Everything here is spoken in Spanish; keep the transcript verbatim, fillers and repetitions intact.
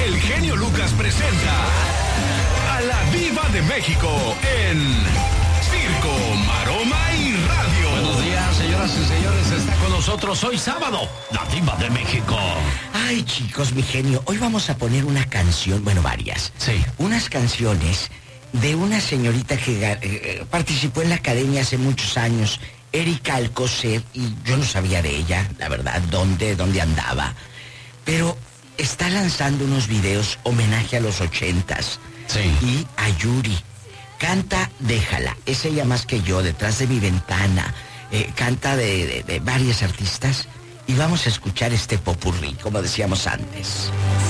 el genio Lucas presenta a la Diva de México en Circo, Maroma y Radio. Buenos días, señoras y señores. Está con nosotros hoy sábado, la Diva de México. Ay, chicos, mi genio, hoy vamos a poner una canción, bueno, varias. Sí. Unas canciones de una señorita que eh, participó en la academia hace muchos años, Erika Alcocer, y yo no sabía de ella, la verdad, dónde, dónde andaba. Pero está lanzando unos videos homenaje a los ochentas. Sí. Y a Yuri. Canta Déjala, es ella más que yo, Detrás de mi ventana. Eh, canta de, de, de varios artistas. Y vamos a escuchar este popurrí, como decíamos antes.